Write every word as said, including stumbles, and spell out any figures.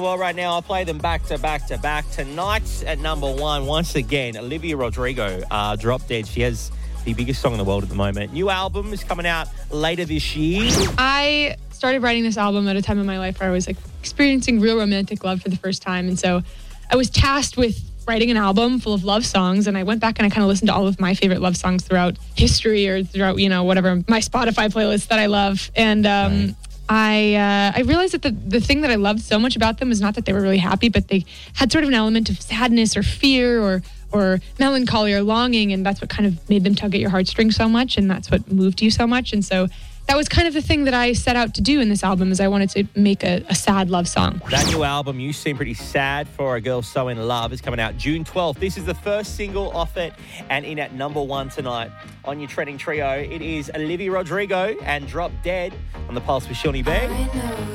Well, right now, I'll play them back to back to back. Tonight at number one, once again, Olivia Rodrigo, uh, Drop Dead. She has the biggest song in the world at the moment. New album is coming out later this year. I started writing this album at a time in my life where I was like experiencing real romantic love for the first time. And so I was tasked with writing an album full of love songs. And I went back and I kind of listened to all of my favorite love songs throughout history or throughout, you know, whatever, my Spotify playlist that I love. And, um, right. I uh, I realized that the, the thing that I loved so much about them was not that they were really happy, but they had sort of an element of sadness or fear or or melancholy or longing, and that's what kind of made them tug at your heartstrings so much, and that's what moved you so much. And so that was kind of the thing that I set out to do in this album, is I wanted to make a, a sad love song. That new album, You Seem Pretty Sad for a Girl So In Love, is coming out June twelfth. This is the first single off it and in at number one tonight on your trending trio. It is Olivia Rodrigo and Drop Dead on the Pulse with Shawnee B.